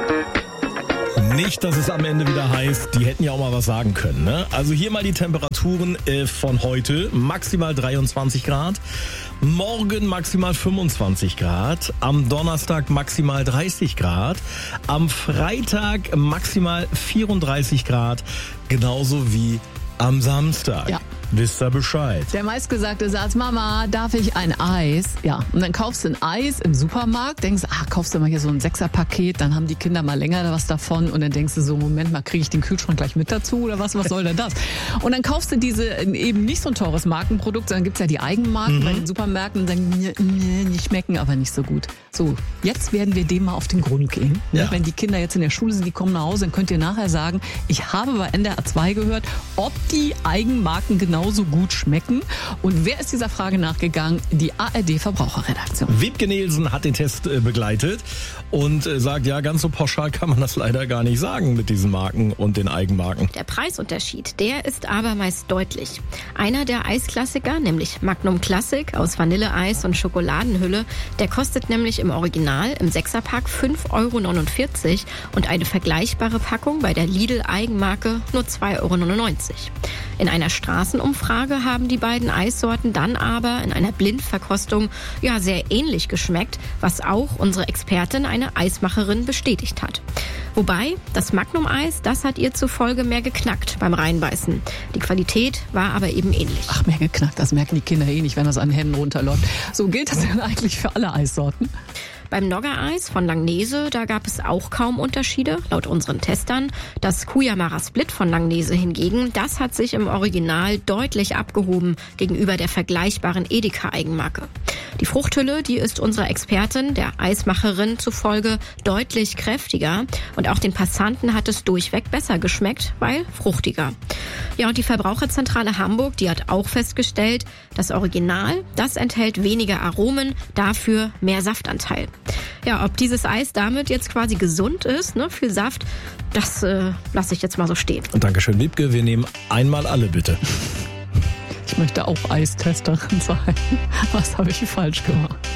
Nicht, dass es am Ende wieder heißt, die hätten ja auch mal was sagen können, ne? Also hier mal die Temperaturen von heute. Maximal 23 Grad. Morgen maximal 25 Grad. Am Donnerstag maximal 30 Grad. Am Freitag maximal 34 Grad. Genauso wie am Samstag. Ja. Wisst ihr Bescheid? Der meistgesagte Satz, Mama, darf ich ein Eis? Ja, und dann kaufst du ein Eis im Supermarkt, denkst, kaufst du mal hier so ein 6er-Paket, dann haben die Kinder mal länger was davon und dann denkst du so, Moment mal, kriege ich den Kühlschrank gleich mit dazu oder was soll denn das? Und dann kaufst du diese eben nicht so ein teures Markenprodukt, sondern gibt's ja die Eigenmarken bei den Supermärkten und sagen, die schmecken aber nicht so gut. So, jetzt werden wir dem mal auf den Grund gehen. Ja. Wenn die Kinder jetzt in der Schule sind, die kommen nach Hause, dann könnt ihr nachher sagen, ich habe bei NDR 2 gehört, ob die Eigenmarken genauso gut schmecken. Und wer ist dieser Frage nachgegangen? Die ARD-Verbraucherredaktion. Wiebke Nielsen hat den Test begleitet und sagt, ja, ganz so pauschal kann man das leider gar nicht sagen mit diesen Marken und den Eigenmarken. Der Preisunterschied, der ist aber meist deutlich. Einer der Eisklassiker, nämlich Magnum Classic aus Vanilleeis und Schokoladenhülle, der kostet nämlich im Original im 6er-Pack 5,49 € und eine vergleichbare Packung bei der Lidl-Eigenmarke nur 2,99 €. In einer Straßenumfrage haben die beiden Eissorten dann aber in einer Blindverkostung sehr ähnlich geschmeckt, was auch unsere Expertin, eine Eismacherin, bestätigt hat. Wobei, das Magnum-Eis, das hat ihr zufolge mehr geknackt beim Reinbeißen. Die Qualität war aber eben ähnlich. Ach, mehr geknackt, das merken die Kinder eh nicht, wenn das an den Händen runterläuft. So gilt das denn eigentlich für alle Eissorten? Beim Nogger-Eis von Langnese, da gab es auch kaum Unterschiede, laut unseren Testern. Das Kuyamara Split von Langnese hingegen, das hat sich im Original deutlich abgehoben gegenüber der vergleichbaren Edeka-Eigenmarke. Die Fruchthülle, die ist unserer Expertin, der Eismacherin zufolge, deutlich kräftiger. Und auch den Passanten hat es durchweg besser geschmeckt, weil fruchtiger. Ja, und die Verbraucherzentrale Hamburg, die hat auch festgestellt, das Original, das enthält weniger Aromen, dafür mehr Saftanteil. Ja, ob dieses Eis damit jetzt quasi gesund ist, viel Saft, das lasse ich jetzt mal so stehen. Und Dankeschön, Wiebke. Wir nehmen einmal alle, bitte. Ich möchte auch Eistesterin sein. Was habe ich falsch gemacht?